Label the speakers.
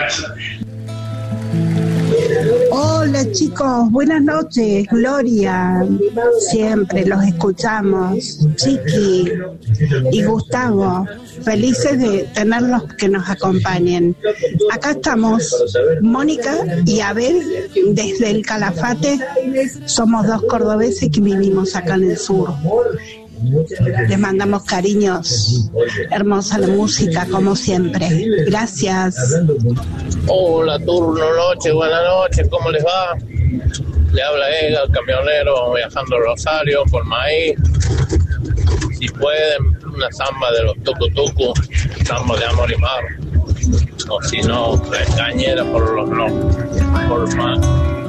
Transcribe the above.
Speaker 1: Hola chicos, buenas noches, Gloria, siempre los escuchamos, Chiqui y Gustavo, felices de tenerlos que nos acompañen. Acá estamos, Mónica y Abel, desde el Calafate, somos dos cordobeses que vivimos acá en el sur. Les mandamos cariños, hermosa la música como siempre. Gracias.
Speaker 2: Hola, turno noche, buenas noches, ¿cómo les va? Le habla Ega, el camionero, viajando a Rosario por maíz. Si pueden, una samba de los tucu-tucu, samba de amor y mar. O si no, cañera por los no, por más.